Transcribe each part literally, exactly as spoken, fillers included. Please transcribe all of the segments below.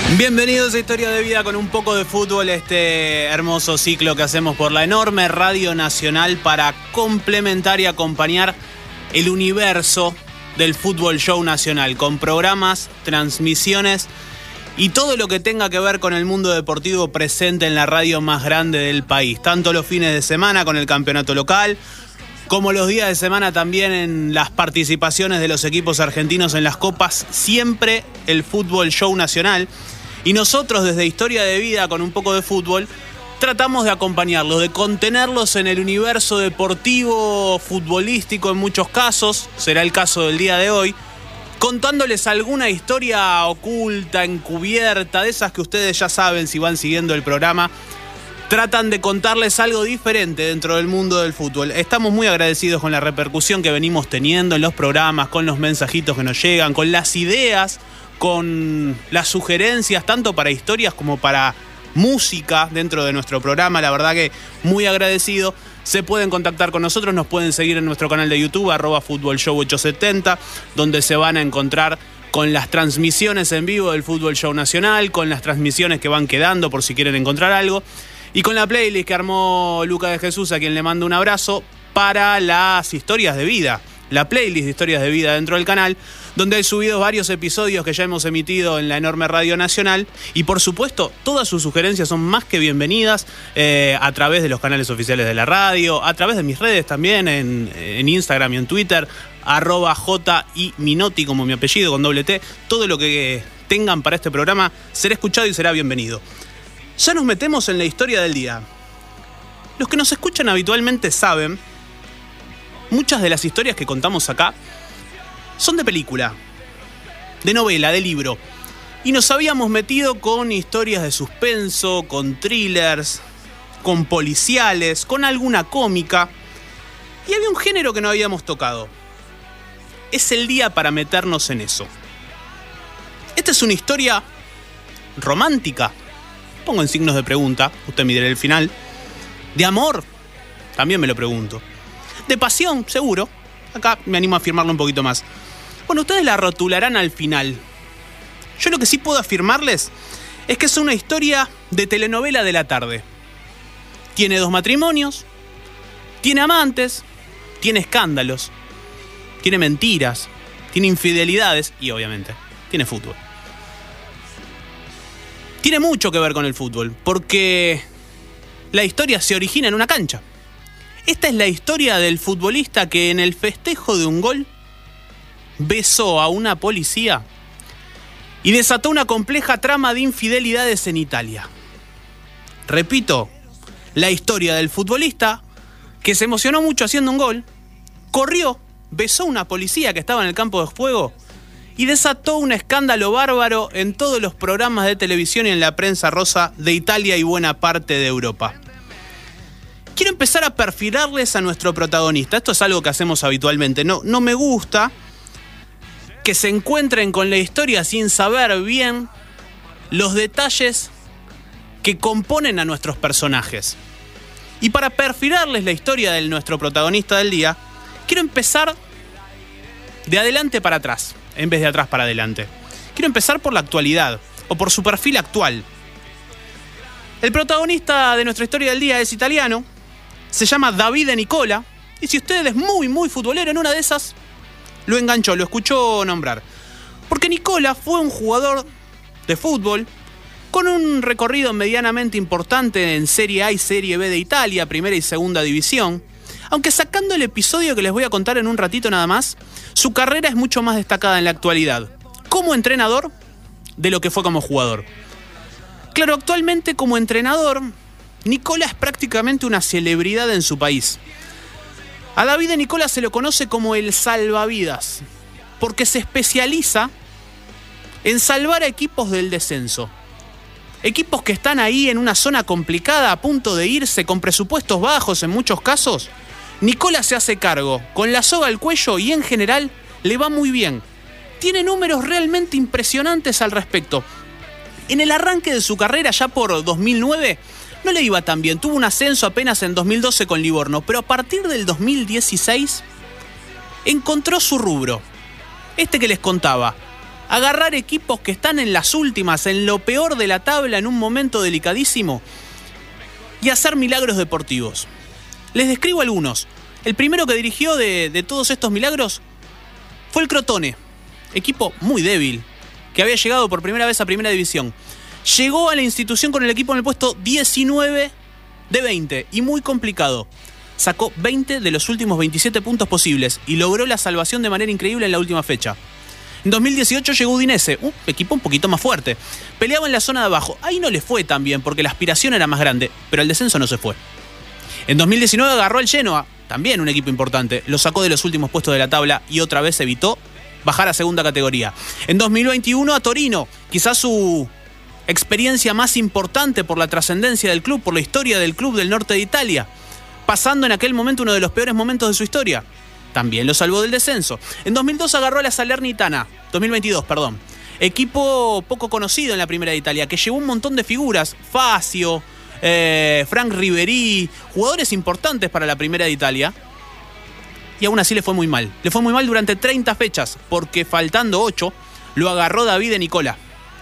Bienvenidos a Historia de Vida con un poco de fútbol, este hermoso ciclo que hacemos por la enorme Radio Nacional para complementar y acompañar el universo del fútbol show nacional, con programas, transmisiones y todo lo que tenga que ver con el mundo deportivo presente en la radio más grande del país, tanto los fines de semana con el campeonato local, como los días de semana también en las participaciones de los equipos argentinos en las copas, siempre el fútbol show nacional. Y nosotros desde Historia de Vida con un poco de fútbol tratamos de acompañarlos, de contenerlos en el universo deportivo, futbolístico en muchos casos, será el caso del día de hoy, contándoles alguna historia oculta, encubierta, de esas que ustedes ya saben si van siguiendo el programa. Tratan de contarles algo diferente dentro del mundo del fútbol. Estamos muy agradecidos con la repercusión que venimos teniendo en los programas, con los mensajitos que nos llegan, con las ideas, con las sugerencias, tanto para historias como para música dentro de nuestro programa. La verdad que muy agradecido. Se pueden contactar con nosotros, nos pueden seguir en nuestro canal de YouTube, arroba Fútbol Show ochocientos setenta, donde se van a encontrar con las transmisiones en vivo del Fútbol Show Nacional, con las transmisiones que van quedando por si quieren encontrar algo, y con la playlist que armó Luca de Jesús, a quien le mando un abrazo, para las historias de vida. La playlist de Historias de Vida dentro del canal, donde hay subidos varios episodios que ya hemos emitido en la enorme Radio Nacional. Y por supuesto, todas sus sugerencias son más que bienvenidas eh, a través de los canales oficiales de la radio, a través de mis redes también, en, en Instagram y en Twitter, arroba J I Minotti, como mi apellido, con doble T. Todo lo que tengan para este programa será escuchado y será bienvenido. Ya nos metemos en la historia del día. Los que nos escuchan habitualmente saben, muchas de las historias que contamos acá son de película, de novela, de libro. Y nos habíamos metido con historias de suspenso, con thrillers, con policiales, con alguna cómica. Y había un género que no habíamos tocado. Es el día para meternos en eso. Esta es una historia romántica. Pongo en signos de pregunta, usted me dirá el final. ¿De amor? También me lo pregunto. ¿De pasión? Seguro. Acá me animo a afirmarlo un poquito más. Bueno, ustedes la rotularán al final. Yo lo que sí puedo afirmarles es que es una historia de telenovela de la tarde. Tiene dos matrimonios, tiene amantes, tiene escándalos, tiene mentiras, tiene infidelidades y, obviamente, tiene fútbol. Tiene mucho que ver con el fútbol, porque la historia se origina en una cancha. Esta es la historia del futbolista que en el festejo de un gol besó a una policía y desató una compleja trama de infidelidades en Italia. Repito, la historia del futbolista que se emocionó mucho haciendo un gol, corrió, besó a una policía que estaba en el campo de juego y desató un escándalo bárbaro en todos los programas de televisión y en la prensa rosa de Italia y buena parte de Europa. Quiero empezar a perfilarles a nuestro protagonista. Esto es algo que hacemos habitualmente. No, no me gusta que se encuentren con la historia sin saber bien los detalles que componen a nuestros personajes. Y para perfilarles la historia de nuestro protagonista del día, quiero empezar de adelante para atrás, en vez de atrás para adelante. Quiero empezar por la actualidad, o por su perfil actual. El protagonista de nuestra historia del día es italiano, se llama Davide Nicola, y si usted es muy, muy futbolero, en una de esas lo enganchó, lo escuchó nombrar. Porque Nicola fue un jugador de fútbol con un recorrido medianamente importante en Serie A y Serie B de Italia, primera y segunda división. Aunque sacando el episodio que les voy a contar en un ratito nada más, su carrera es mucho más destacada en la actualidad, como entrenador de lo que fue como jugador. Claro, actualmente como entrenador, Nicola es prácticamente una celebridad en su país. A Davide Nicola se lo conoce como el salvavidas, porque se especializa en salvar a equipos del descenso. Equipos que están ahí en una zona complicada, a punto de irse, con presupuestos bajos en muchos casos. Nicola se hace cargo, con la soga al cuello, y en general le va muy bien. Tiene números realmente impresionantes al respecto. En el arranque de su carrera, ya por dos mil nueve, no le iba tan bien. Tuvo un ascenso apenas en dos mil doce con Livorno, pero a partir del dos mil dieciséis encontró su rubro. Este que les contaba, Agarrar equipos que están en las últimas, en lo peor de la tabla, en un momento delicadísimo, y hacer milagros deportivos. Les describo algunos. El primero que dirigió de, de todos estos milagros fue el Crotone, equipo muy débil, que había llegado por primera vez a Primera División. Llegó a la institución con el equipo en el puesto diecinueve de veinte, y muy complicado. Sacó veinte de los últimos veintisiete puntos posibles y logró la salvación de manera increíble en la última fecha. En dos mil dieciocho llegó Udinese, un equipo un poquito más fuerte. Peleaba en la zona de abajo. Ahí no le fue tan bien porque la aspiración era más grande, pero el descenso no se fue. En dos mil diecinueve agarró al Genoa, también un equipo importante. Lo sacó de los últimos puestos de la tabla y otra vez evitó bajar a segunda categoría. En dos mil veintiuno a Torino, quizás su experiencia más importante por la trascendencia del club, por la historia del club del norte de Italia, pasando en aquel momento uno de los peores momentos de su historia. También lo salvó del descenso. En dos mil dos agarró a la Salernitana, dos mil veintidós, perdón. Equipo poco conocido en la Primera de Italia, que llevó un montón de figuras. Facio, eh, Frank Ribery, jugadores importantes para la Primera de Italia. Y aún así le fue muy mal. Le fue muy mal durante treinta fechas, porque faltando ocho, lo agarró David de Nicola.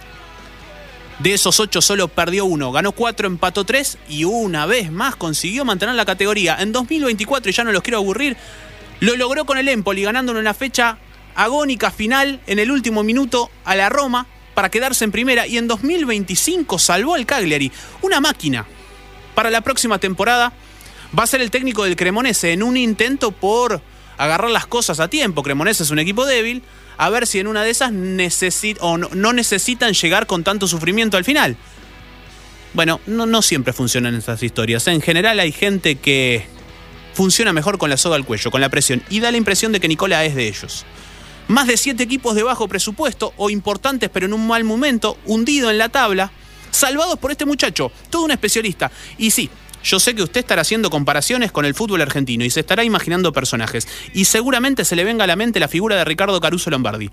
De esos ocho solo perdió uno, ganó cuatro, empató tres y una vez más consiguió mantener la categoría. En dos mil veinticuatro, y ya no los quiero aburrir, lo logró con el Empoli, ganándole una fecha agónica final en el último minuto a la Roma para quedarse en primera. Y en dos mil veinticinco salvó al Cagliari, una máquina. Para la próxima temporada va a ser el técnico del Cremonese en un intento por agarrar las cosas a tiempo. Cremonese es un equipo débil. A ver si en una de esas necesit- o no, no necesitan llegar con tanto sufrimiento al final. Bueno, no, no siempre funcionan estas historias. En general hay gente que funciona mejor con la soga al cuello, con la presión. Y da la impresión de que Nicola es de ellos. Más de siete equipos de bajo presupuesto, o importantes pero en un mal momento, hundido en la tabla, salvados por este muchacho, todo un especialista. Y sí, yo sé que usted estará haciendo comparaciones con el fútbol argentino y se estará imaginando personajes. Y seguramente se le venga a la mente la figura de Ricardo Caruso Lombardi.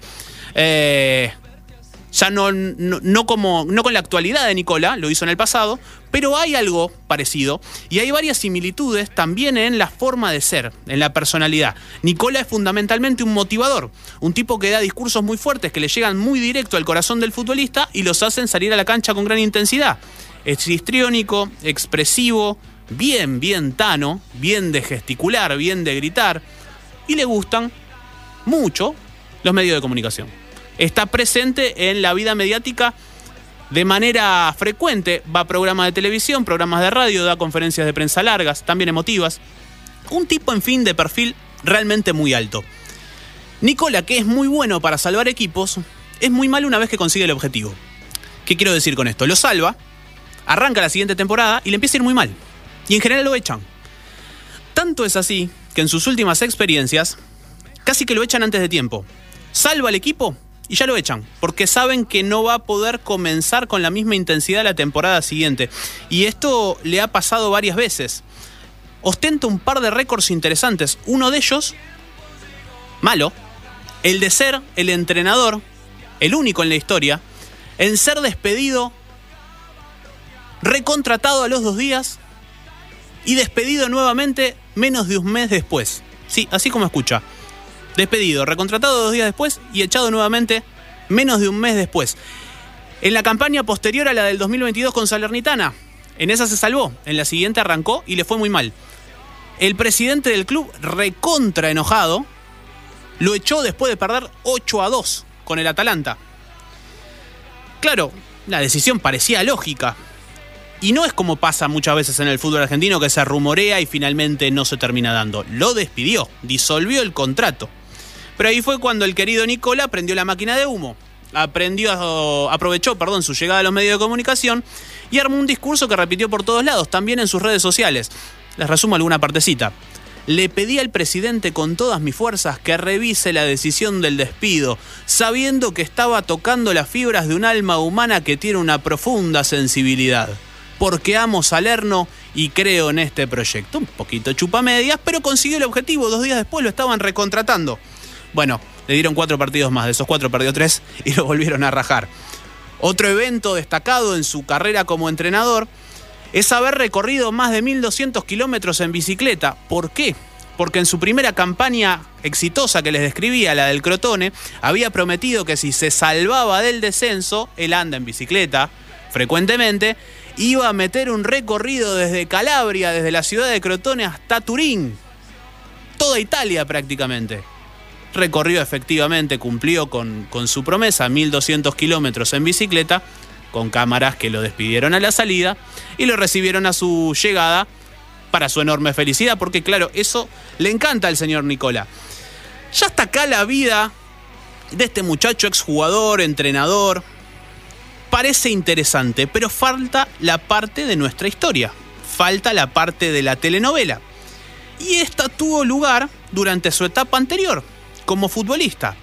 Eh, ya no, no, no, como, no con la actualidad de Nicola, lo hizo en el pasado, pero hay algo parecido. Y hay varias similitudes también en la forma de ser, en la personalidad. Nicola es fundamentalmente un motivador, un tipo que da discursos muy fuertes que le llegan muy directo al corazón del futbolista y los hacen salir a la cancha con gran intensidad. Es histriónico, expresivo, bien, bien tano, bien de gesticular, bien de gritar, y le gustan mucho los medios de comunicación. Está presente en la vida mediática de manera frecuente, va a programas de televisión, programas de radio, da conferencias de prensa largas, también emotivas. Un tipo, en fin, de perfil realmente muy alto. Nicola, que es muy bueno para salvar equipos, es muy malo una vez que consigue el objetivo. ¿Qué quiero decir con esto? Lo salva, arranca la siguiente temporada y le empieza a ir muy mal. Y en general lo echan. Tanto es así que en sus últimas experiencias casi que lo echan antes de tiempo. Salva al equipo y ya lo echan, porque saben que no va a poder comenzar con la misma intensidad la temporada siguiente. Y esto le ha pasado varias veces. Ostenta un par de récords interesantes. Uno de ellos, malo, el de ser el entrenador, el único en la historia, en ser despedido, recontratado a los dos días y despedido nuevamente menos de un mes después. Sí, así como escucha. Despedido, recontratado dos días después y echado nuevamente menos de un mes después. En la campaña posterior a la del dos mil veintidós con Salernitana, en esa se salvó, en la siguiente arrancó y le fue muy mal. El presidente del club, recontra enojado, lo echó después de perder ocho a dos con el Atalanta. Claro, la decisión parecía lógica. Y no es como pasa muchas veces en el fútbol argentino, que se rumorea y finalmente no se termina dando. Lo despidió, disolvió el contrato. Pero ahí fue cuando el querido Nicola prendió la máquina de humo. Aprendió, aprovechó perdón, su llegada a los medios de comunicación y armó un discurso que repitió por todos lados, también en sus redes sociales. Les resumo alguna partecita. Le pedí al presidente con todas mis fuerzas que revise la decisión del despido, sabiendo que estaba tocando las fibras de un alma humana que tiene una profunda sensibilidad. Porque amo Salerno y creo en este proyecto. Un poquito chupamedias, pero consiguió el objetivo. Dos días después lo estaban recontratando. Bueno, le dieron cuatro partidos más. De esos cuatro perdió tres y lo volvieron a rajar. Otro evento destacado en su carrera como entrenador es haber recorrido más de mil doscientos kilómetros en bicicleta. ¿Por qué? porque en su primera campaña exitosa que les describía, la del Crotone, había prometido que si se salvaba del descenso, él anda en bicicleta frecuentemente, iba a meter un recorrido desde Calabria, desde la ciudad de Crotone hasta Turín, toda Italia prácticamente. Recorrió efectivamente, cumplió con, con su promesa, mil doscientos kilómetros en bicicleta, con cámaras que lo despidieron a la salida y lo recibieron a su llegada para su enorme felicidad, porque claro, eso le encanta al señor Nicola. Ya hasta acá la vida de este muchacho exjugador, entrenador, parece interesante, pero falta la parte de nuestra historia, falta la parte de la telenovela. Y esta tuvo lugar durante su etapa anterior, como futbolista.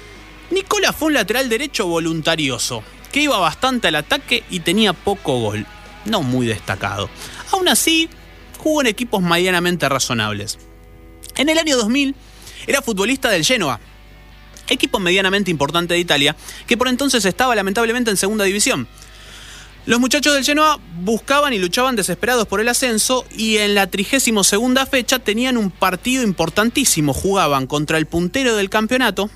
Nicola fue un lateral derecho voluntarioso, que iba bastante al ataque y tenía poco gol, no muy destacado. Aún así, jugó en equipos medianamente razonables. En el año dos mil era futbolista del Genoa, equipo medianamente importante de Italia, que por entonces estaba lamentablemente en segunda división. Los muchachos del Genoa buscaban y luchaban desesperados por el ascenso y en la trigésima segunda fecha tenían un partido importantísimo. Jugaban contra el puntero del campeonato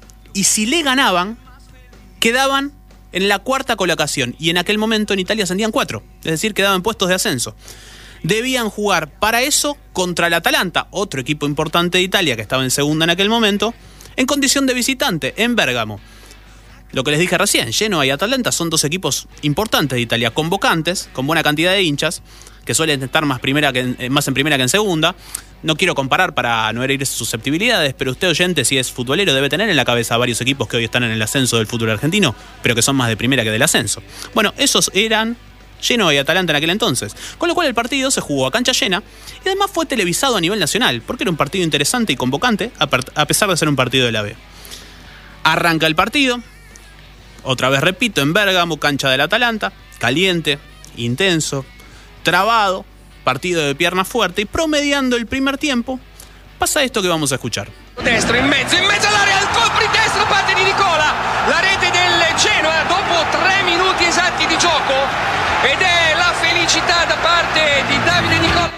y si le ganaban, quedaban en la cuarta colocación. Y en aquel momento en Italia ascendían cuatro, es decir, quedaban puestos de ascenso. Debían jugar para eso contra el Atalanta, otro equipo importante de Italia que estaba en segunda en aquel momento, en condición de visitante, en Bérgamo. Lo que les dije recién, Genoa y Atalanta son dos equipos importantes de Italia, convocantes, con buena cantidad de hinchas, que suelen estar más, primera que en, más en primera que en segunda. No quiero comparar para no herir susceptibilidades, pero usted, oyente, si es futbolero, debe tener en la cabeza varios equipos que hoy están en el ascenso del fútbol argentino, pero que son más de primera que del ascenso. Bueno, esos eran Genoa y Atalanta en aquel entonces, con lo cual el partido se jugó a cancha llena y además fue televisado a nivel nacional, porque era un partido interesante y convocante, a pesar de ser un partido de la B. Arranca el partido. Otra vez repito, en Bérgamo, cancha del Atalanta, caliente, intenso, trabado, partido de pierna fuerte y promediando el primer tiempo, pasa esto que vamos a escuchar. Destro, in mezzo, in mezzo all'area, il colpo in destro, parte di Nicola, la rete del Genoa dopo tre minuti esatti di gioco ed è la felicità da parte di Davide Nicola.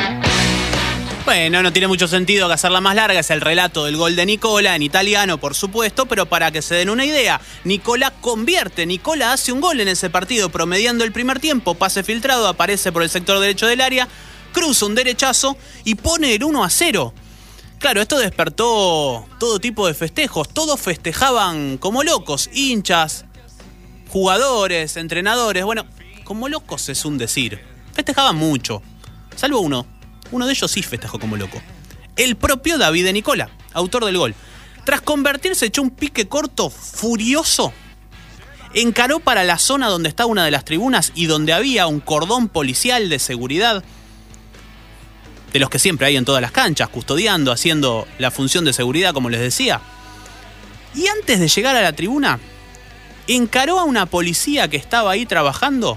Bueno, no tiene mucho sentido que hacerla más larga, es el relato del gol de Nicola, en italiano por supuesto, pero para que se den una idea, Nicola convierte, Nicola hace un gol en ese partido promediando el primer tiempo, pase filtrado, aparece por el sector derecho del área, cruza un derechazo y pone el uno a cero. Claro, esto despertó todo tipo de festejos, todos festejaban como locos, hinchas, jugadores, entrenadores, bueno, como locos es un decir, festejaban mucho, salvo uno. Uno de ellos sí festejó como loco. El propio Davide Nicola, autor del gol. Tras convertirse, echó un pique corto furioso. Encaró para la zona donde estaba una de las tribunas y donde había un cordón policial de seguridad, de los que siempre hay en todas las canchas, custodiando, haciendo la función de seguridad, como les decía. Y antes de llegar a la tribuna, encaró a una policía que estaba ahí trabajando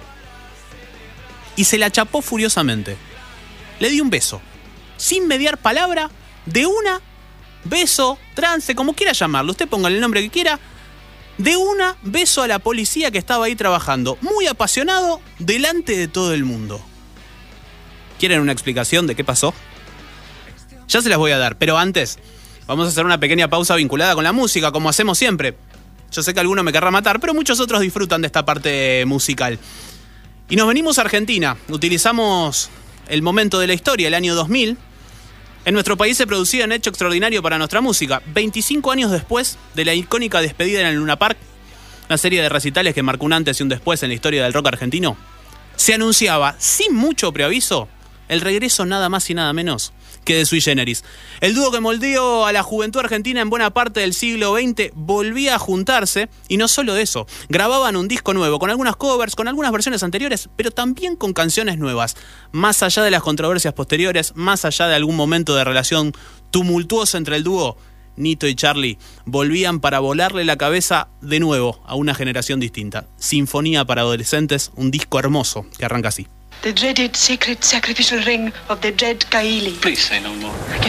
y se la chapó furiosamente. Le dio un beso, sin mediar palabra, de una, beso, trance, como quiera llamarlo, usted póngale el nombre que quiera, de una, beso a la policía que estaba ahí trabajando, muy apasionado, delante de todo el mundo. ¿Quieren una explicación de qué pasó? Ya se las voy a dar, pero antes vamos a hacer una pequeña pausa vinculada con la música, como hacemos siempre. Yo sé que alguno me querrá matar, pero muchos otros disfrutan de esta parte musical. Y nos venimos a Argentina, utilizamos el momento de la historia, el año dos mil. En nuestro país se producía un hecho extraordinario para nuestra música. veinticinco años después de la icónica despedida en el Luna Park, una serie de recitales que marcó un antes y un después en la historia del rock argentino, se anunciaba, sin mucho preaviso, el regreso nada más y nada menos que de Sui Generis. El dúo que moldeó a la juventud argentina en buena parte del siglo veinte volvía a juntarse, y no solo eso, grababan un disco nuevo, con algunas covers, con algunas versiones anteriores, pero también con canciones nuevas. Más allá de las controversias posteriores, más allá de algún momento de relación tumultuosa entre el dúo, Nito y Charlie volvían para volarle la cabeza de nuevo a una generación distinta. Sinfonía para adolescentes, un disco hermoso que arranca así. The dreaded sacred sacrificial ring of the dread Kaili. Please say no more.